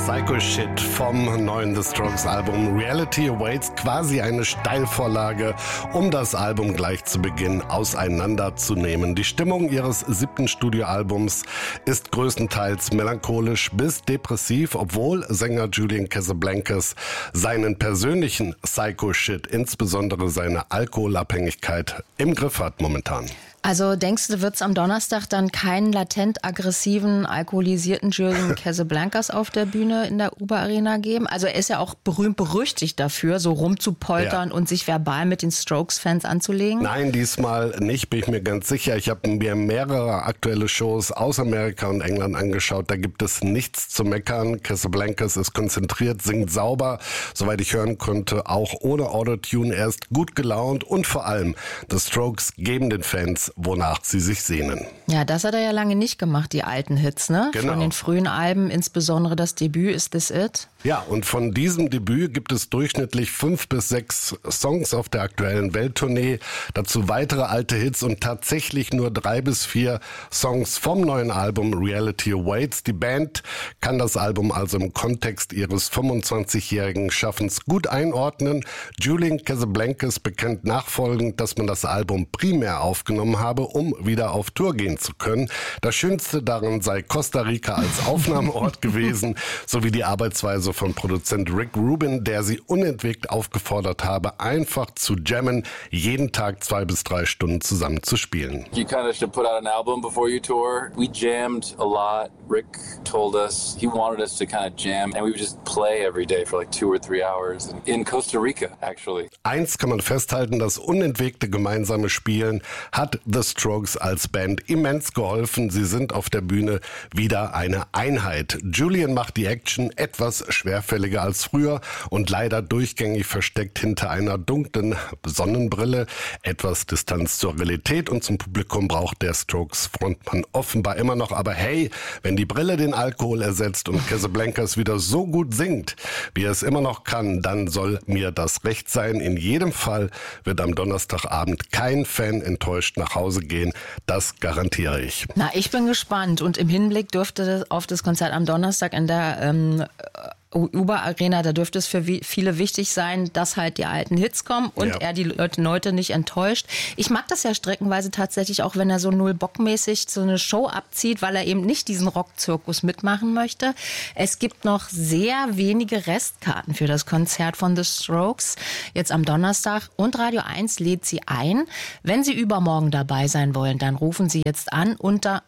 Psycho Shit vom neuen The Strokes Album Reality Awaits, quasi eine Steilvorlage, um das Album gleich zu Beginn auseinanderzunehmen. Die Stimmung ihres 7. Studioalbums ist größtenteils melancholisch bis depressiv, obwohl Sänger Julian Casablancas seinen persönlichen Psycho Shit, insbesondere seine Alkoholabhängigkeit, im Griff hat momentan. Also denkst du, wird es am Donnerstag dann keinen latent aggressiven, alkoholisierten Julian Casablancas auf der Bühne in der Uber Arena geben? Also er ist ja auch berühmt-berüchtigt dafür, so rumzupoltern und sich verbal mit den Strokes-Fans anzulegen. Nein, diesmal nicht, bin ich mir ganz sicher. Ich habe mir mehrere aktuelle Shows aus Amerika und England angeschaut. Da gibt es nichts zu meckern. Casablancas ist konzentriert, singt sauber, soweit ich hören konnte, auch ohne Autotune. Er ist gut gelaunt und vor allem, The Strokes geben den Fans, wonach sie sich sehnen. Ja, das hat er ja lange nicht gemacht, die alten Hits, ne? Genau. Von den frühen Alben, insbesondere das Debüt Is This It? Ja, und von diesem Debüt gibt es durchschnittlich 5 bis 6 Songs auf der aktuellen Welttournee. Dazu weitere alte Hits und tatsächlich nur 3 bis 4 Songs vom neuen Album Reality Awaits. Die Band kann das Album also im Kontext ihres 25-jährigen Schaffens gut einordnen. Julian Casablancas bekennt nachfolgend, dass man das Album primär aufgenommen habe, um wieder auf Tour gehen zu können. Das Schönste daran sei Costa Rica als Aufnahmeort gewesen, sowie die Arbeitsweise von Produzent Rick Rubin, der sie unentwegt aufgefordert habe, einfach zu jammen, jeden Tag 2 bis 3 Stunden zusammen zu spielen. You kind of should put out an album before you tour. We jammed a lot. Rick told us he wanted us to kind of jam and we would just play every day for like 2 or 3 hours in Costa Rica, actually. Eins kann man festhalten, das unentwegte gemeinsame Spielen hat The Strokes als Band immens geholfen. Sie sind auf der Bühne wieder eine Einheit. Julian macht die Action etwas schwerfälliger als früher und leider durchgängig versteckt hinter einer dunklen Sonnenbrille. Etwas Distanz zur Realität und zum Publikum braucht der Strokes-Frontmann offenbar immer noch. Aber hey, wenn die Brille den Alkohol ersetzt und Casablancas wieder so gut singt, wie er es immer noch kann, dann soll mir das recht sein. In jedem Fall wird am Donnerstagabend kein Fan enttäuscht nach Hause gehen. Das garantiere ich. Na, ich bin gespannt und im Hinblick dürfte auf das Konzert am Donnerstag in der Uber Arena, da dürfte es für viele wichtig sein, dass halt die alten Hits kommen und er die Leute nicht enttäuscht. Ich mag das ja streckenweise tatsächlich auch, wenn er so null-bock-mäßig so eine Show abzieht, weil er eben nicht diesen Rockzirkus mitmachen möchte. Es gibt noch sehr wenige Restkarten für das Konzert von The Strokes, jetzt am Donnerstag, und Radio 1 lädt Sie ein. Wenn Sie übermorgen dabei sein wollen, dann rufen Sie jetzt an unter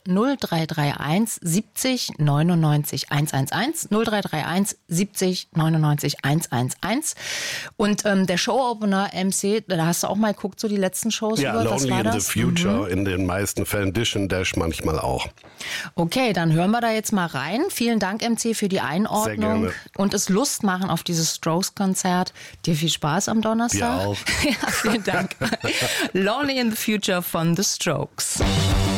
0331 70 99 111, 0331 70 99 111. Und der Showopener MC, da hast du auch mal geguckt, so die letzten Shows. Ja, über. Was Lonely war in das? the Future, in den meisten Fällen Dish and Dash manchmal auch. Okay, dann hören wir da jetzt mal rein. Vielen Dank, MC, für die Einordnung. Sehr gerne. Und es Lust machen auf dieses Strokes-Konzert. Dir viel Spaß am Donnerstag. Dir auch. Ja, vielen Dank. Lonely in the Future von The Strokes.